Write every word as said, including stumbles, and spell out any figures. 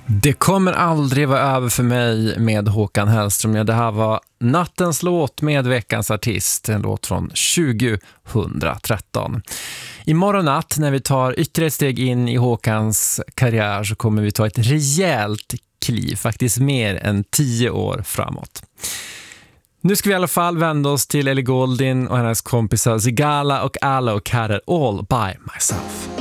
Det kommer aldrig vara över för mig med Håkan Hellström. Ja, det här var nattens låt med veckans artist, en låt från tjugohundratretton. Imorgon natt när vi tar ytterligare ett steg in i Håkans karriär så kommer vi ta ett rejält kliv, faktiskt mer än tio år framåt. Nu ska vi i alla fall vända oss till Ellie Goulding och hennes kompisar Sigala och Alok här är All By Myself.